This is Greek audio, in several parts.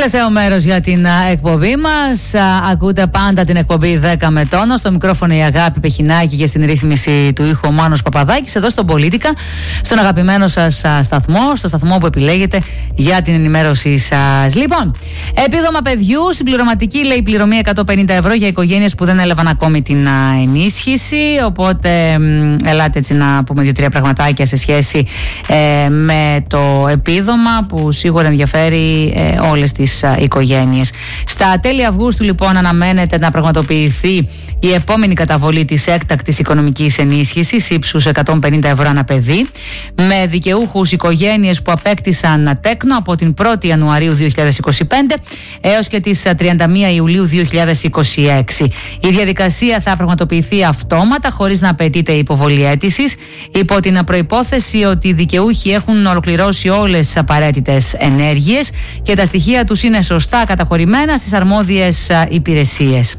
Τελευταίο μέρος για την εκπομπή μας. Ακούτε πάντα την εκπομπή 10 με τόνο. Στο μικρόφωνο η Αγάπη Πεχινάκη και στην ρύθμιση του ήχου ο Μάνος Παπαδάκης. Εδώ στον Πολίτικα, στον αγαπημένο σας σταθμό, στο σταθμό που επιλέγετε για την ενημέρωσή σας. Λοιπόν, επίδομα παιδιού, συμπληρωματική λέει πληρωμή 150 ευρώ για οικογένειες που δεν έλαβαν ακόμη την ενίσχυση. Οπότε ελάτε έτσι να πούμε 2-3 πραγματάκια σε σχέση με το επίδομα που σίγουρα ενδιαφέρει όλες τις οικογένειες. Στα τέλη Αυγούστου λοιπόν αναμένεται να πραγματοποιηθεί η επόμενη καταβολή της έκτακτης οικονομικής ενίσχυσης ύψους 150 ευρώ ανά παιδί, με δικαιούχους οικογένειες που απέκτησαν τέκνο από την 1η Ιανουαρίου 2025 έως και τις 31 Ιουλίου 2026. Η διαδικασία θα πραγματοποιηθεί αυτόματα χωρίς να απαιτείται υποβολή αίτησης, υπό την προϋπόθεση ότι οι δικαιούχοι έχουν ολοκληρώσει όλες τις απαραίτητες ενέργειες και τα στοιχεία τους είναι σωστά καταχωρημένα στις αρμόδιες υπηρεσίες.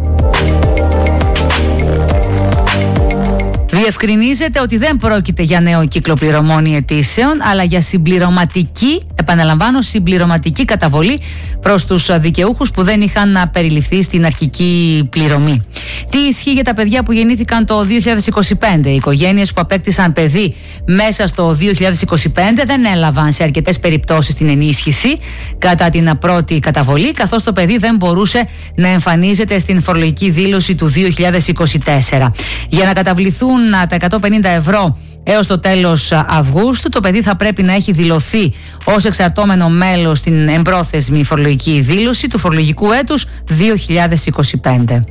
Διευκρινίζεται ότι δεν πρόκειται για νέο κύκλο πληρωμών ή αιτήσεων, αλλά για συμπληρωματική, επαναλαμβάνω, συμπληρωματική καταβολή προς τους δικαιούχους που δεν είχαν περιληφθεί στην αρχική πληρωμή. Τι ισχύει για τα παιδιά που γεννήθηκαν το 2025? Οι οικογένειες που απέκτησαν παιδί μέσα στο 2025 δεν έλαβαν σε αρκετές περιπτώσεις την ενίσχυση κατά την πρώτη καταβολή, καθώς το παιδί δεν μπορούσε να εμφανίζεται στην φορολογική δήλωση του 2024. Για να καταβληθούν τα 150 ευρώ έως το τέλος Αυγούστου, το παιδί θα πρέπει να έχει δηλωθεί ως εξαρτώμενο μέλος στην εμπρόθεσμη φορολογική δήλωση του φορολογικού έτους 2025.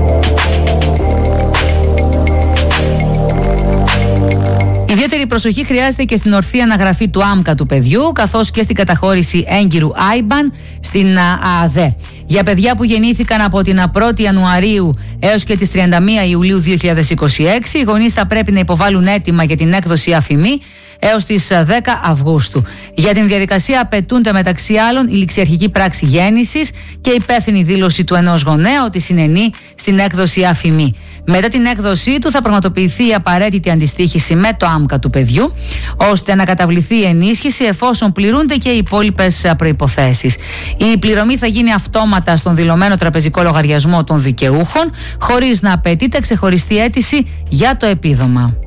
Ιδιαίτερη προσοχή χρειάζεται και στην ορθή αναγραφή του ΆΜΚΑ του παιδιού, καθώς και στην καταχώρηση έγκυρου IBAN στην ΑΑΔΕ. Για παιδιά που γεννήθηκαν από την 1η Ιανουαρίου έως και τις 31 Ιουλίου 2026, οι γονείς θα πρέπει να υποβάλουν αίτημα για την έκδοση αφημί έως τις 10 Αυγούστου. Για την διαδικασία απαιτούνται μεταξύ άλλων η ληξιαρχική πράξη γέννησης και υπεύθυνη δήλωση του ενός γονέα ότι συνενεί στην έκδοση αφημί. Μετά την έκδοσή του θα πραγματοποιηθεί η απαραίτητη αντιστοίχηση με το ΆΜΚΑ του παιδιού, ώστε να καταβληθεί η ενίσχυση εφόσον πληρούνται και οι υπόλοιπες προϋποθέσεις. Η πληρωμή θα γίνει αυτόματα στον δηλωμένο τραπεζικό λογαριασμό των δικαιούχων, χωρίς να απαιτείται ξεχωριστή αίτηση για το επίδομα.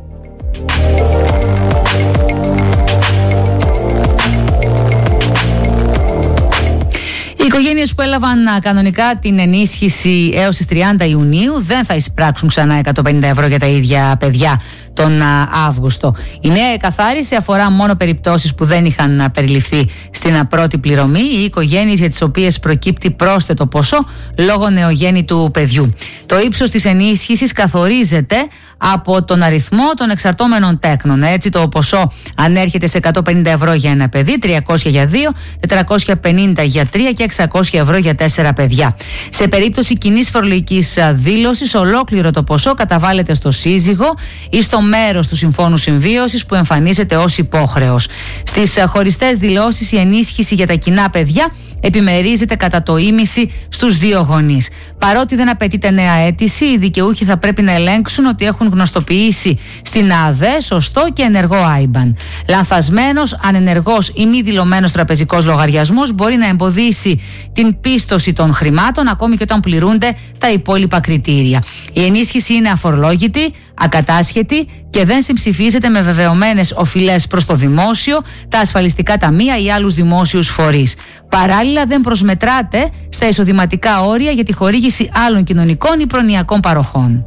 Οι οικογένειες που έλαβαν κανονικά την ενίσχυση έως τις 30 Ιουνίου δεν θα εισπράξουν ξανά 150 ευρώ για τα ίδια παιδιά τον Αύγουστο. Η νέα εκαθάριση αφορά μόνο περιπτώσεις που δεν είχαν περιληφθεί στην πρώτη πληρωμή ή οικογένειες για τις οποίες προκύπτει πρόσθετο ποσό λόγω νεογέννητου παιδιού. Το ύψος της ενίσχυσης καθορίζεται από τον αριθμό των εξαρτώμενων τέκνων. Έτσι, το ποσό ανέρχεται σε 150 ευρώ για ένα παιδί, 300 για 2, 450 για 3 και 600 ευρώ για 4 παιδιά. Σε περίπτωση κοινής φορολογικής δήλωσης, ολόκληρο το ποσό καταβάλλεται στο σύζυγο ή στο μέρος του συμφώνου συμβίωσης που εμφανίζεται ως υπόχρεος. Στις χωριστές δηλώσεις, η ενίσχυση για τα κοινά παιδιά επιμερίζεται κατά το ήμιση στους δύο γονείς. Παρότι δεν απαιτείται νέα αίτηση, οι δικαιούχοι θα πρέπει να ελέγξουν ότι έχουν γνωστοποιήσει στην ΑΔΕ σωστό και ενεργό IBAN. Λανθασμένος, ανενεργός ή μη δηλωμένος τραπεζικός λογαριασμός μπορεί να εμποδίσει την πίστοση των χρημάτων ακόμη και όταν πληρούνται τα υπόλοιπα κριτήρια. Η ενίσχυση είναι αφορολόγητη, ακατάσχετη και δεν συμψηφίζεται με βεβαιωμένες οφειλές προς το δημόσιο, τα ασφαλιστικά ταμεία ή άλλους δημόσιους φορείς. Παράλληλα, δεν προσμετράται στα εισοδηματικά όρια για τη χορήγηση άλλων κοινωνικών ή προνοιακών παροχών.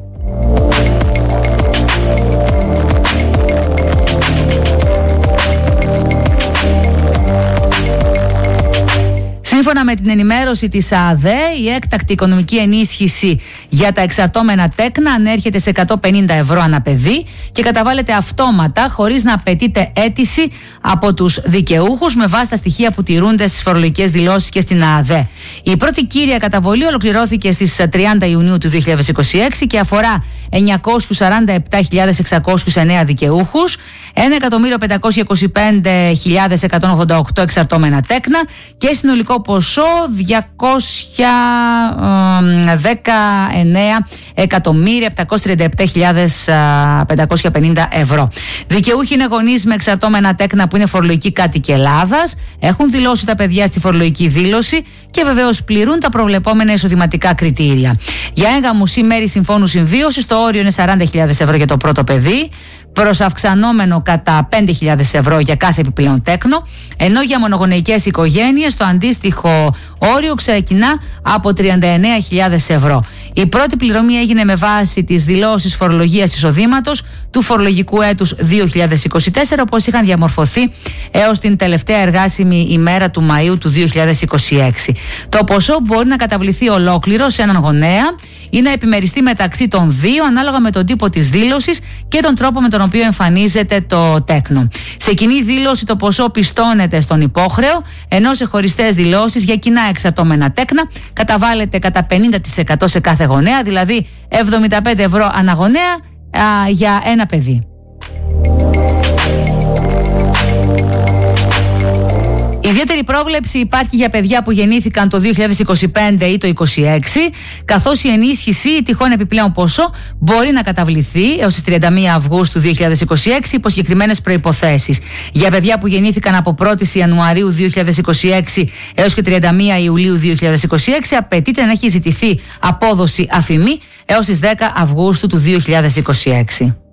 Σύμφωνα με την ενημέρωση της ΑΔΕ, η έκτακτη οικονομική ενίσχυση για τα εξαρτώμενα τέκνα ανέρχεται σε 150 ευρώ ανά παιδί και καταβάλλεται αυτόματα χωρίς να απαιτείται αίτηση από τους δικαιούχους με βάση τα στοιχεία που τηρούνται στις φορολογικές δηλώσεις και στην ΑΔΕ. Η πρώτη κύρια καταβολή ολοκληρώθηκε στις 30 Ιουνίου του 2026 και αφορά 947.609 δικαιούχους, 1.525.188 εξαρτώμενα τέκνα και συνολικό ποσό 219.737.550 ευρώ. Δικαιούχοι είναι γονείς με εξαρτώμενα τέκνα που είναι φορολογικοί κάτοικοι Ελλάδας, έχουν δηλώσει τα παιδιά στη φορολογική δήλωση και βεβαίως πληρούν τα προβλεπόμενα εισοδηματικά κριτήρια. Για έγγαμους ή μέρη συμφώνου συμβίωσης το όριο είναι 40.000 ευρώ για το πρώτο παιδί, προσαυξανόμενο κατά 5.000 ευρώ για κάθε επιπλέον τέκνο, ενώ για μονογονεϊκές οικογένειες το αντίστοιχο όριο ξεκινά από 39.000 ευρώ. Η πρώτη πληρωμή έγινε με βάση τις δηλώσεις φορολογίας εισοδήματος του φορολογικού έτους 2024, όπως είχαν διαμορφωθεί έως την τελευταία εργάσιμη ημέρα του Μαΐου του 2026. Το ποσό μπορεί να καταβληθεί ολόκληρο σε έναν γονέα ή να επιμεριστεί μεταξύ των δύο ανάλογα με τον τύπο της δήλωσης και τον τρόπο με τον οποίο εμφανίζεται το τέκνο. Σε κοινή δήλωση το ποσό πιστώνεται στον υπόχρεο, ενώ σε χωριστές δηλώσεις για κοινά εξαρτώμενα τέκνα καταβάλλεται κατά 50% σε κάθε γονέα, δηλαδή 75 ευρώ ανά γονέα για ένα παιδί. Ιδιαίτερη πρόβλεψη υπάρχει για παιδιά που γεννήθηκαν το 2025 ή το 2026, καθώς η ενίσχυση ή τυχόν επιπλέον ποσό μπορεί να καταβληθεί έως τις 31 Αυγούστου 2026 υπό συγκεκριμένες προϋποθέσεις. Για παιδιά που γεννήθηκαν από 1η Ιανουαρίου 2026 έως και 31 Ιουλίου 2026 απαιτείται να έχει ζητηθεί απόδοση αφημί έως τις 10 Αυγούστου του 2026.